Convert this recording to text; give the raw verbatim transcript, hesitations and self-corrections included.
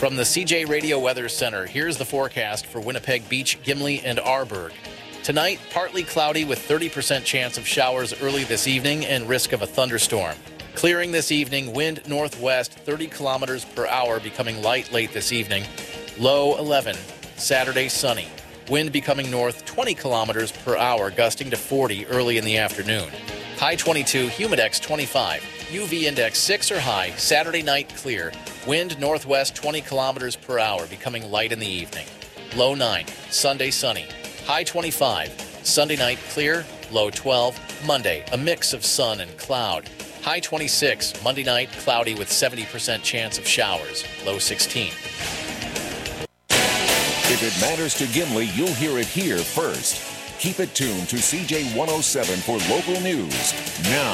From the C J Radio Weather Center, here's the forecast for Winnipeg Beach, Gimli, and Arborg. Tonight, partly cloudy with thirty percent chance of showers early this evening and risk of a thunderstorm. Clearing this evening, wind northwest thirty kilometers per hour, becoming light late this evening. Low eleven. Saturday, sunny. Wind becoming north twenty kilometers per hour, gusting to forty early in the afternoon. High twenty-two, humidex twenty-five. U V index six or high. Saturday night, clear. Wind northwest twenty kilometers per hour, becoming light in the evening. Low nine. Sunday, sunny. High twenty-five. Sunday night, clear. Low twelve. Monday, a mix of sun and cloud. High twenty-six. Monday night, cloudy with seventy percent chance of showers. Low sixteen. If it matters to Gimli, you'll hear it here first. Keep it tuned to C J one oh seven for local news. Now,